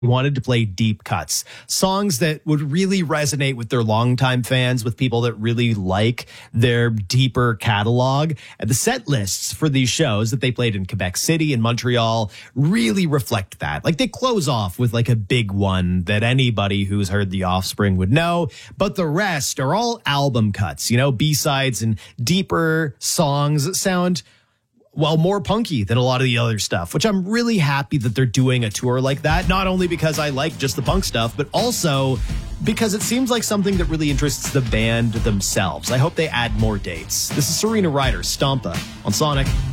wanted to play deep cuts, songs that would really resonate with their longtime fans, with people that really like their deeper catalog. And the set lists for these shows that they played in Quebec City and Montreal really reflect that. Like, they close off with like a big one that anybody who's heard The Offspring would know, but the rest are all album cuts, you know, B-sides and deeper songs that sound, well, more punky than a lot of the other stuff, which I'm really happy that they're doing a tour like that. Not only because I like just the punk stuff, but also because it seems like something that really interests the band themselves. I hope they add more dates. This is Serena Ryder, Stompa on Sonic.